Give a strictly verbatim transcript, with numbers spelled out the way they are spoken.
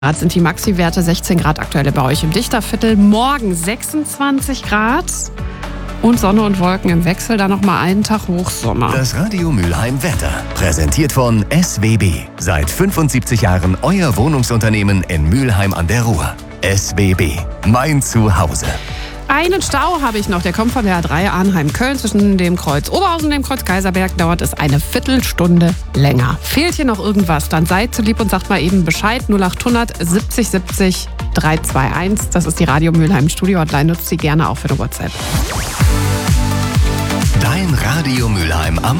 Grad sind die Maxi-Werte, sechzehn Grad aktuell bei euch im Dichterviertel. Morgen sechsundzwanzig Grad und Sonne und Wolken im Wechsel, dann nochmal einen Tag Hochsommer. Das Radio Mülheim Wetter, präsentiert von S W B. Seit fünfundsiebzig Jahren euer Wohnungsunternehmen in Mülheim an der Ruhr. S W B, mein Zuhause. Einen Stau habe ich noch, der kommt von der A drei Arnheim-Köln. Zwischen dem Kreuz Oberhausen und dem Kreuz Kaiserberg dauert es eine Viertelstunde länger. Fehlt hier noch irgendwas, dann seid so lieb und sagt mal eben Bescheid. null acht hundert siebzig siebzig dreihunderteinundzwanzig. Das ist die Radio Mülheim Studio-Hotline, nutzt sie gerne auch für eine WhatsApp. Dein Radio Mülheim am